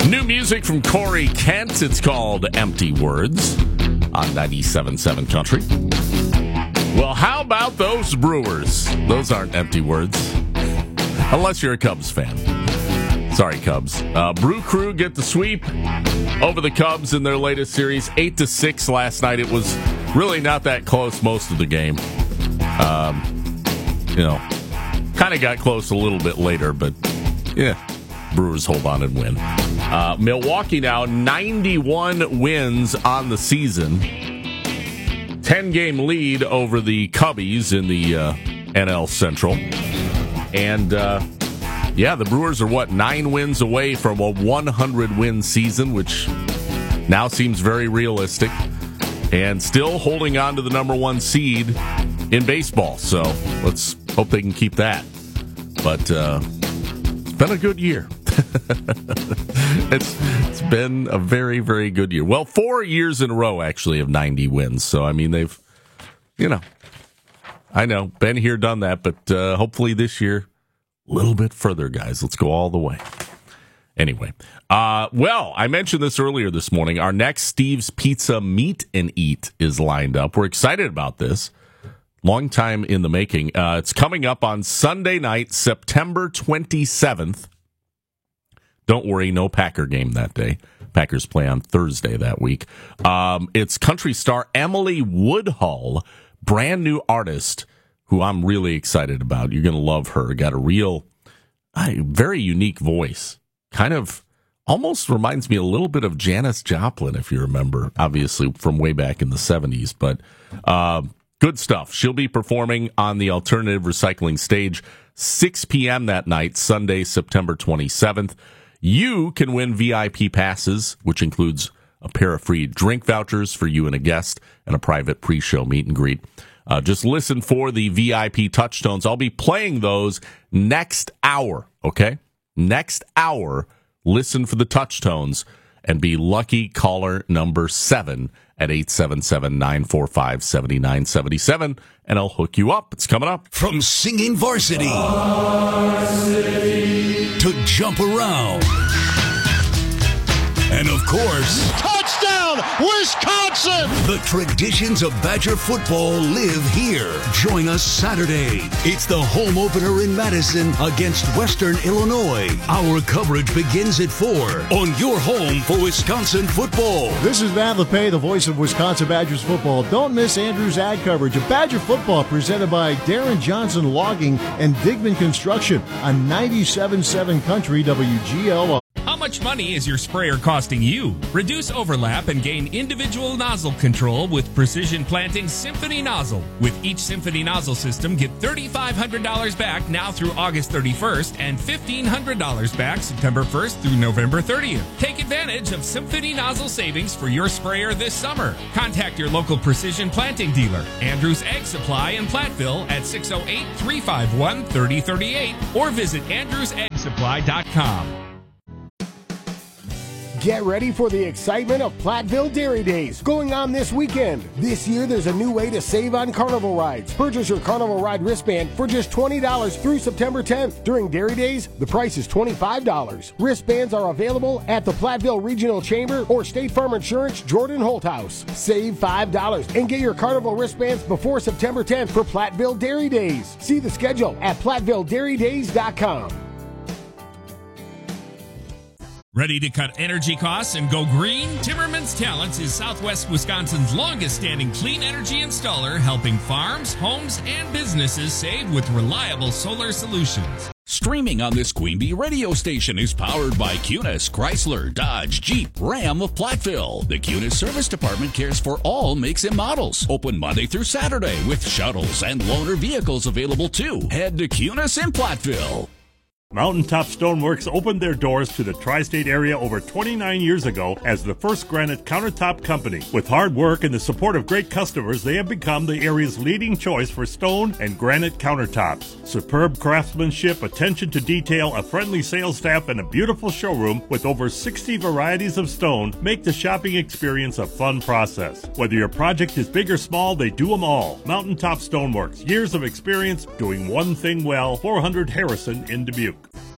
New music from Corey Kent. It's called Empty Words on 97.7 Country. Well, how about those Brewers? Those aren't empty words. Unless you're a Cubs fan. Sorry, Cubs. Brew Crew get the sweep over the Cubs in their latest series. 8-6 last night. It was really not that close most of the game. Kind of got close a little bit later, but yeah, Brewers hold on and win. Milwaukee now 91 wins on the season. 10-game lead over the Cubbies in the NL Central. And, the Brewers are, 9 wins away from a 100-win season, which now seems very realistic. And still holding on to the number 1 seed in baseball. So let's hope they can keep that. But it's been a good year. It's been a very, very good year. Well, 4 years in a row, actually, of 90 wins. So, I mean, they've, I know, been here, done that. But hopefully this year, a little bit further, guys. Let's go all the way. Anyway, I mentioned this earlier this morning. Our next Steve's Pizza Meet and Eat is lined up. We're excited about this. Long time in the making. It's coming up on Sunday night, September 27th. Don't worry, no Packer game that day. Packers play on Thursday that week. It's country star Emily Woodhull, brand new artist, who I'm really excited about. You're going to love her. Got a real, very unique voice. Kind of almost reminds me a little bit of Janis Joplin, if you remember, obviously from way back in the 70s. But good stuff. She'll be performing on the Alternative Recycling stage 6 p.m. that night, Sunday, September 27th. You can win VIP passes, which includes a pair of free drink vouchers for you and a guest and a private pre-show meet and greet. Just listen for the VIP touchstones. I'll be playing those next hour, okay? Next hour, listen for the touchstones and be lucky caller number 7 at 877-945-7977, and I'll hook you up. It's coming up. From singing varsity to jump around. And of course, touchdown, Wisconsin! The traditions of Badger football live here. Join us Saturday. It's the home opener in Madison against Western Illinois. Our coverage begins at 4 on your home for Wisconsin football. This is Matt LePay, the voice of Wisconsin Badgers football. Don't miss Andrew's ad coverage of Badger football presented by Darren Johnson Logging and Digman Construction on 97.7 Country WGL. How much money is your sprayer costing you? Reduce overlap and gain individual nozzle control with Precision Planting's Symphony Nozzle. With each Symphony Nozzle system, get $3,500 back now through August 31st and $1,500 back September 1st through November 30th. Take advantage of Symphony Nozzle savings for your sprayer this summer. Contact your local Precision Planting dealer, Andrews Ag Supply in Platteville at 608-351-3038 or visit andrewsagsupply.com. Get ready for the excitement of Platteville Dairy Days going on this weekend. This year, there's a new way to save on carnival rides. Purchase your carnival ride wristband for just $20 through September 10th. During Dairy Days, the price is $25. Wristbands are available at the Platteville Regional Chamber or State Farm Insurance Jordan Holt House. Save $5 and get your carnival wristbands before September 10th for Platteville Dairy Days. See the schedule at PlattevilleDairyDays.com. Ready to cut energy costs and go green? Timmerman's Talents is Southwest Wisconsin's longest-standing clean energy installer, helping farms, homes, and businesses save with reliable solar solutions. Streaming on this Queen Bee radio station is powered by Cunis, Chrysler, Dodge, Jeep, Ram of Platteville. The Cunis Service Department cares for all makes and models. Open Monday through Saturday with shuttles and loaner vehicles available too. Head to Cunis in Platteville. Mountaintop Stoneworks opened their doors to the tri-state area over 29 years ago as the first granite countertop company. With hard work and the support of great customers, they have become the area's leading choice for stone and granite countertops. Superb craftsmanship, attention to detail, a friendly sales staff, and a beautiful showroom with over 60 varieties of stone make the shopping experience a fun process. Whether your project is big or small, they do them all. Mountaintop Stoneworks, years of experience doing one thing well, 400 Harrison in Dubuque.